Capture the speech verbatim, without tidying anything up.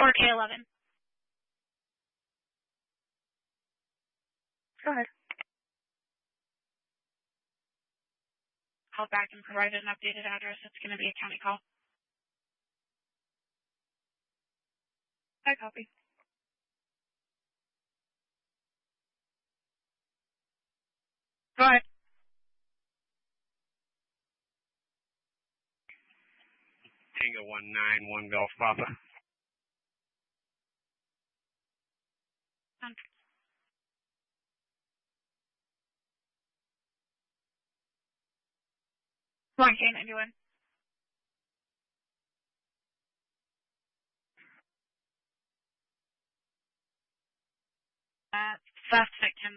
four K eleven. Go ahead. Called back and provided an updated address. It's going to be a county call. I copy. Go ahead. Tango one nine one Golf Papa. Um, one K ninety-one. uh, suspect